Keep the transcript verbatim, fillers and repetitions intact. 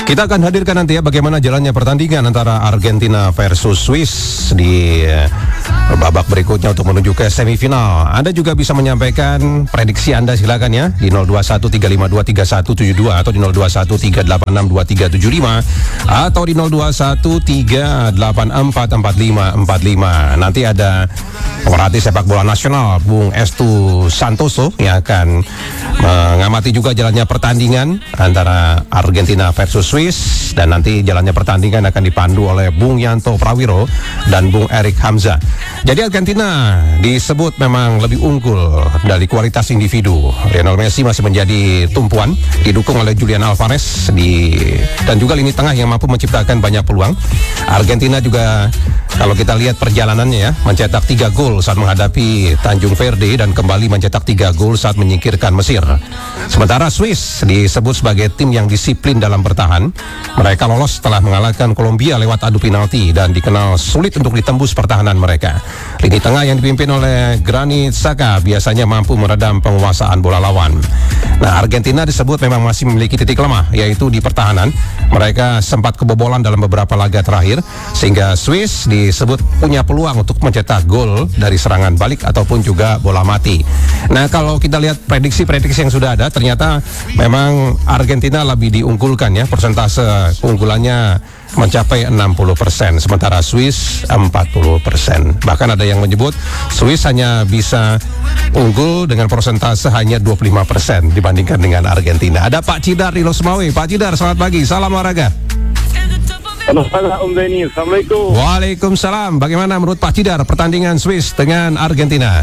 Kita akan hadirkan nanti ya bagaimana jalannya pertandingan antara Argentina versus Swiss di eh, babak berikutnya untuk menuju ke semifinal. Anda juga bisa menyampaikan prediksi Anda, silakan ya di nol dua satu tiga lima dua tiga satu tujuh dua atau di nol dua satu tiga delapan enam dua tiga tujuh lima atau di nol dua satu tiga delapan empat empat lima empat lima. Nanti ada pemerhati sepak bola nasional Bung Estu Santoso yang akan mengamati juga jalannya pertandingan antara Argentina versus Swiss, dan nanti jalannya pertandingan akan dipandu oleh Bung Yanto Prawiro dan Bung Erik Hamzah. Jadi Argentina disebut memang lebih unggul dari kualitas individu. Lionel Messi masih menjadi tumpuan, didukung oleh Julian Alvarez di dan juga lini tengah yang mampu menciptakan banyak peluang. Argentina juga kalau kita lihat perjalanannya ya, mencetak tiga gol saat menghadapi Tanjung Verde dan kembali mencetak tiga gol saat menyingkirkan Mesir. Sementara Swiss disebut sebagai tim yang disiplin dalam bertahan. Mereka lolos setelah mengalahkan Kolombia lewat adu penalti dan dikenal sulit untuk ditembus pertahanan mereka. Lini tengah yang dipimpin oleh Granit Xhaka biasanya mampu meredam penguasaan bola lawan. Nah, Argentina disebut memang masih memiliki titik lemah, yaitu di pertahanan. Mereka sempat kebobolan dalam beberapa laga terakhir, sehingga Swiss disebut punya peluang untuk mencetak gol dari serangan balik ataupun juga bola mati. Nah, kalau kita lihat prediksi-prediksi yang sudah ada, ternyata memang Argentina lebih diunggulkan ya, persentase keunggulannya mencapai enam puluh persen, sementara Swiss empat puluh persen. Bahkan ada yang menyebut Swiss hanya bisa unggul dengan persentase hanya dua puluh lima persen dibandingkan dengan Argentina. Ada Pak Cidar di Losmawe. Pak Cidar, selamat pagi, salam olahraga. Selamat pagi Om Benny, Assalamualaikum. Waalaikumsalam. Bagaimana menurut Pak Cidar pertandingan Swiss dengan Argentina?